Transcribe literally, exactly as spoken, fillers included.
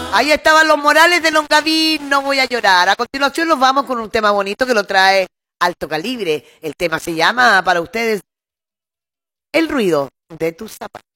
Ahí estaban los Morales de Longaví, No voy a llorar. A continuación nos vamos con un tema bonito que lo trae Alto Calibre. El tema se llama para ustedes El ruido de tus zapatos.